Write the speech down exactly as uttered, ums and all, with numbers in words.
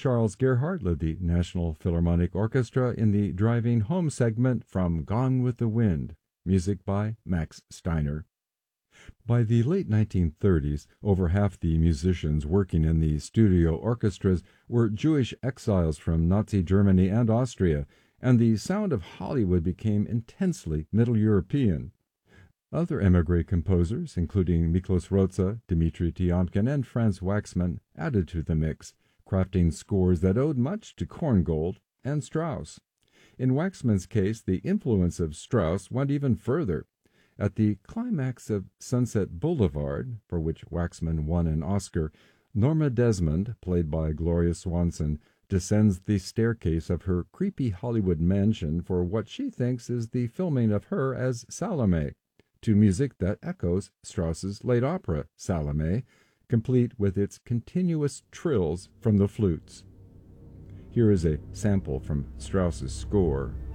Charles Gerhardt led the National Philharmonic Orchestra in the Driving Home segment from Gone with the Wind, music by Max Steiner. By the late nineteen thirties, over half the musicians working in the studio orchestras were Jewish exiles from Nazi Germany and Austria, and the sound of Hollywood became intensely Middle European. Other émigré composers, including Miklos Rozsa, Dmitri Tiomkin, and Franz Waxman, added to the mix, crafting scores that owed much to Korngold and Strauss. In Waxman's case, the influence of Strauss went even further. At the climax of Sunset Boulevard, for which Waxman won an Oscar, Norma Desmond, played by Gloria Swanson, descends the staircase of her creepy Hollywood mansion for what she thinks is the filming of her as Salome, to music that echoes Strauss's late opera, Salome, complete with its continuous trills from the flutes. Here is a sample from Strauss's score.